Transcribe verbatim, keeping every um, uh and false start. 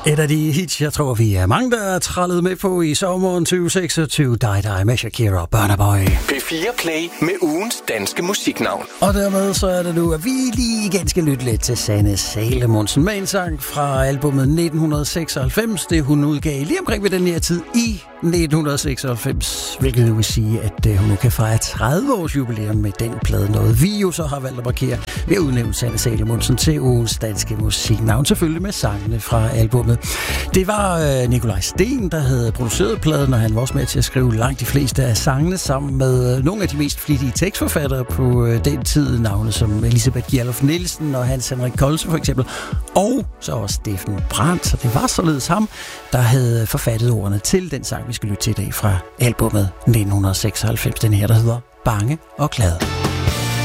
Et af de hits, jeg tror, vi er mange, der er trællet med på i sommeren tyve seksogtyve. Die Die med Shakira og Burna Boy. P fire Play med ugens danske musiknavn. Og dermed så er det nu, at vi lige igen skal lytte lidt til Sanne Salomonsen med en sang fra albumet nitten seksoghalvfems. Det hun udgav lige omkring ved den her tid i nitten seksoghalvfems, hvilket vil sige, at hun nu kan fejre tredive års jubilæum med den plade. Noget vi jo så har valgt at markere ved at udnævne Sanne Salomonsen til ugens danske musiknavn, selvfølgelig med sangene fra albumet. Det var øh, Nikolaj Steen, der havde produceret pladen, og han var også med til at skrive langt de fleste af sangene sammen med øh, nogle af de mest flittige tekstforfattere på øh, den tid, navne som Elisabeth Gjerlof Nielsen og Hans Henrik Kolse for eksempel, og så også Steffen Brandt. Så det var således ham, der havde forfattet ordene til den sang, vi skal lytte til i dag fra albumet nitten seksoghalvfems, den her, der hedder Bange og Glad.